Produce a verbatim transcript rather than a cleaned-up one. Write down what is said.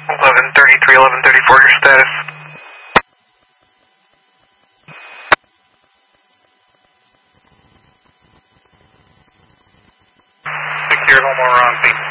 eleven thirty-three, eleven thirty-four, your status. Secure, no more wrong, thank you.